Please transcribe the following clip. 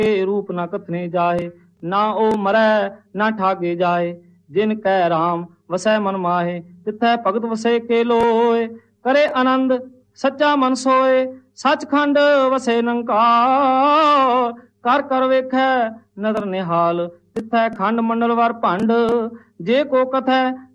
रूप न कथने जाए, ना ओ मरै ना ठागे जाए। जिन कै राम वसै मन माहे, तिथै भगत वसे के लोए। करे आनंद सच्चा मन सोए, सचखंड वसे निरंकार। कर कर वेखै नदर निहाल, तिथै खंड मंडल वर भंड। जे को कथै